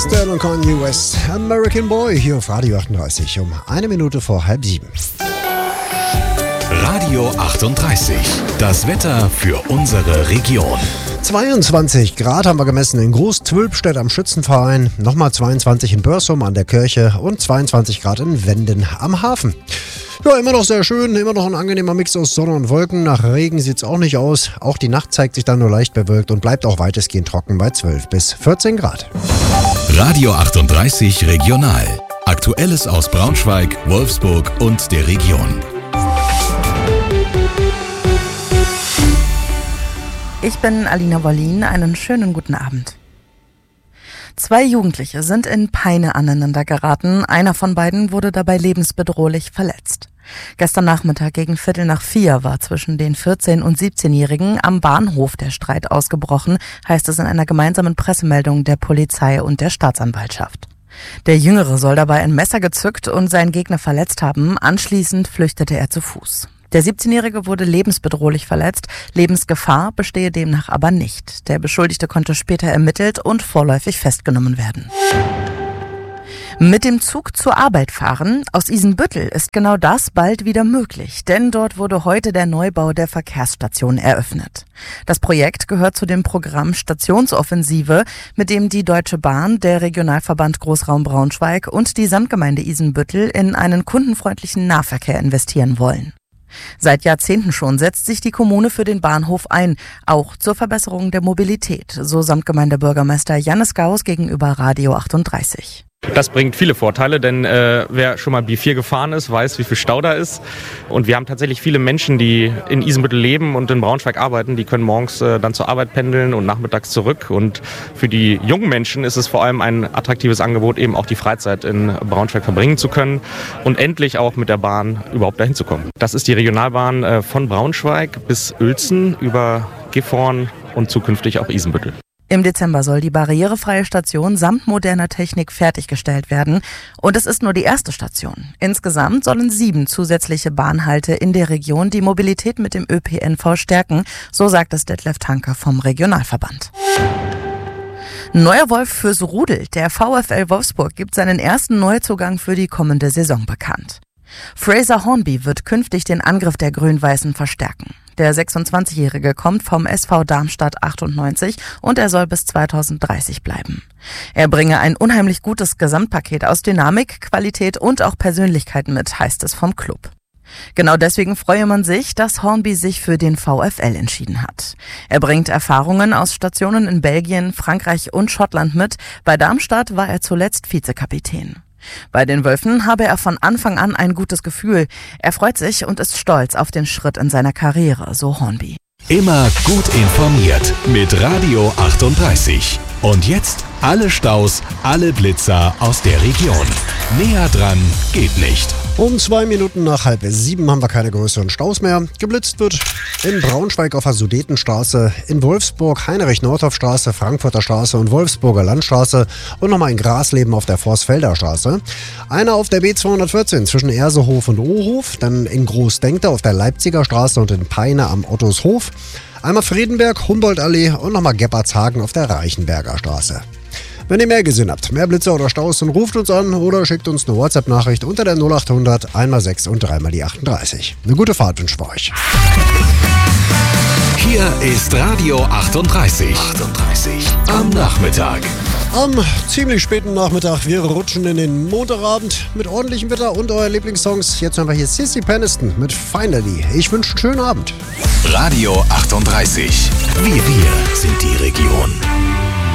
Stern und Kanye West, American Boy, hier auf Radio 38 um 1 Minute vor 6:30. Radio 38, das Wetter für unsere Region. 22 Grad haben wir gemessen in Groß-Zwölbstedt am Schützenverein, nochmal 22 in Börsum an der Kirche und 22 Grad in Wenden am Hafen. Ja, immer noch sehr schön, immer noch ein angenehmer Mix aus Sonne und Wolken. Nach Regen sieht es auch nicht aus. Auch die Nacht zeigt sich dann nur leicht bewölkt und bleibt auch weitestgehend trocken bei 12 bis 14 Grad. Radio 38 Regional. Aktuelles aus Braunschweig, Wolfsburg und der Region. Ich bin Alina Wollin, einen schönen guten Abend. 2 Jugendliche sind in Peine aneinander geraten. Einer von beiden wurde dabei lebensbedrohlich verletzt. Gestern Nachmittag gegen 3:15 war zwischen den 14- und 17-Jährigen am Bahnhof der Streit ausgebrochen, heißt es in einer gemeinsamen Pressemeldung der Polizei und der Staatsanwaltschaft. Der Jüngere soll dabei ein Messer gezückt und seinen Gegner verletzt haben. Anschließend flüchtete er zu Fuß. Der 17-Jährige wurde lebensbedrohlich verletzt. Lebensgefahr bestehe demnach aber nicht. Der Beschuldigte konnte später ermittelt und vorläufig festgenommen werden. Mit dem Zug zur Arbeit fahren aus Isenbüttel ist genau das bald wieder möglich, denn dort wurde heute der Neubau der Verkehrsstation eröffnet. Das Projekt gehört zu dem Programm Stationsoffensive, mit dem die Deutsche Bahn, der Regionalverband Großraum Braunschweig und die Samtgemeinde Isenbüttel in einen kundenfreundlichen Nahverkehr investieren wollen. Seit Jahrzehnten schon setzt sich die Kommune für den Bahnhof ein, auch zur Verbesserung der Mobilität, so Samtgemeindebürgermeister Jannis Gauss gegenüber Radio 38. Das bringt viele Vorteile, denn wer schon mal B4 gefahren ist, weiß, wie viel Stau da ist. Und wir haben tatsächlich viele Menschen, die in Isenbüttel leben und in Braunschweig arbeiten. Die können morgens dann zur Arbeit pendeln und nachmittags zurück. Und für die jungen Menschen ist es vor allem ein attraktives Angebot, eben auch die Freizeit in Braunschweig verbringen zu können und endlich auch mit der Bahn überhaupt dahin zu kommen. Das ist die Regionalbahn von Braunschweig bis Uelzen über Gifhorn und zukünftig auch Isenbüttel. Im Dezember soll die barrierefreie Station samt moderner Technik fertiggestellt werden. Und es ist nur die erste Station. Insgesamt sollen 7 zusätzliche Bahnhalte in der Region die Mobilität mit dem ÖPNV stärken, so sagt es Detlef Tanke vom Regionalverband. Neuer Wolf fürs Rudel. Der VfL Wolfsburg gibt seinen ersten Neuzugang für die kommende Saison bekannt. Fraser Hornby wird künftig den Angriff der Grün-Weißen verstärken. Der 26-Jährige kommt vom SV Darmstadt 98 und er soll bis 2030 bleiben. Er bringe ein unheimlich gutes Gesamtpaket aus Dynamik, Qualität und auch Persönlichkeit mit, heißt es vom Club. Genau deswegen freue man sich, dass Hornby sich für den VfL entschieden hat. Er bringt Erfahrungen aus Stationen in Belgien, Frankreich und Schottland mit. Bei Darmstadt war er zuletzt Vizekapitän. Bei den Wölfen habe er von Anfang an ein gutes Gefühl. Er freut sich und ist stolz auf den Schritt in seiner Karriere, so Hornby. Immer gut informiert mit Radio 38. Und jetzt alle Staus, alle Blitzer aus der Region. Näher dran geht nicht. Um 2 Minuten nach 6:30 haben wir keine größeren Staus mehr. Geblitzt wird in Braunschweig auf der Sudetenstraße, in Wolfsburg Heinrich-Nordhoff-Straße, Frankfurter Straße und Wolfsburger Landstraße und nochmal in Grasleben auf der Vorsfelder Straße. Einer auf der B214 zwischen Ersehof und Ohof, dann in Großdenkte auf der Leipziger Straße und in Peine am Ottoshof. Einmal Friedenberg, Humboldtallee und nochmal Gebhardshagen auf der Reichenberger Straße. Wenn ihr mehr gesehen habt, mehr Blitzer oder Staus, dann ruft uns an oder schickt uns eine WhatsApp-Nachricht unter der 0800 1x6 und 3x38. Eine gute Fahrt wünschen wir euch. Hier ist Radio 38. Am Nachmittag. Am ziemlich späten Nachmittag, wir rutschen in den Montagabend mit ordentlichem Wetter und euren Lieblingssongs. Jetzt haben wir hier Sissy Peniston mit Finally. Ich wünsche einen schönen Abend. Radio 38. Wir sind die Region.